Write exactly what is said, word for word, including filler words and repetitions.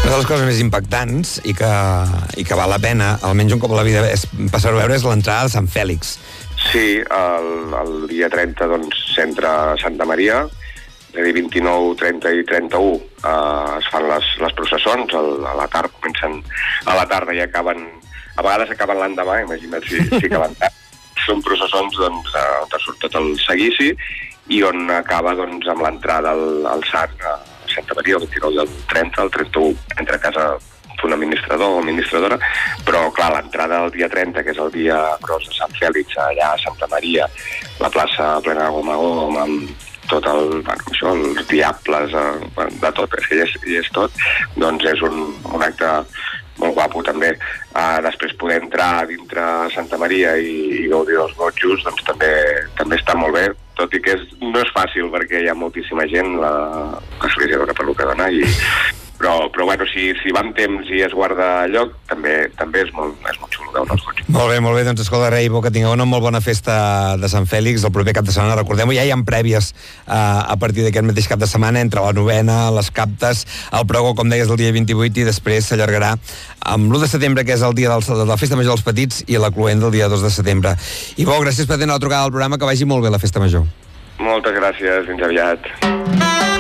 Una de les coses més impactants i que, i que val la pena, almenys un cop a la vida, és passar-ho a veure, és l'entrada de Sant Fèlix. Sí, el, el dia trenta, doncs, centre Santa Maria, és a dir, vint-i-nou, trenta i trenta-u, eh, es fan les, les processons, el, a la tarda, comencen a la tarda i acaben, a vegades acaben l'endemà, imagina't si, si acaben tard. Són processons, doncs, eh, on surt tot el seguici i on acaba, doncs, amb l'entrada al, al Sant, a Santa Maria, el vint-i-nou del trenta, el trenta-u, entre casa un administrador o administradora, però, clar, l'entrada del dia trenta, que és el dia gros de Sant Fèlix, allà a Santa Maria, la plaça plena de gom amb tot el, bueno, això, els diables, eh, de tot, és que hi és, hi és tot, doncs és un, un acte molt guapo, també. Uh, després poder entrar dintre Santa Maria i, i gaudir dels gotjos, doncs també, també està molt bé, tot i que és, no és fàcil perquè hi ha moltíssima gent, l'església dona per lo que dona, i, però, però bueno, si, si va amb temps i es guarda lloc, també, també és, molt, és molt xulo veure els gotjos. Molt bé, molt bé, doncs escolta, Rei, que tingueu una molt bona festa de Sant Fèlix el proper cap de setmana, recordem-ho, ja hi ha prèvies uh, a partir d'aquest mateix cap de setmana, entre la novena, les captes, el pregó, com deies, el dia vint-i-vuit, i després s'allargarà amb l'u de setembre, que és el dia del, de la Festa Major dels Petits, i la cloenda el dia dos de setembre. I bo, gràcies per tenir la trucada al programa, que vagi molt bé la Festa Major. Moltes gràcies, fins aviat.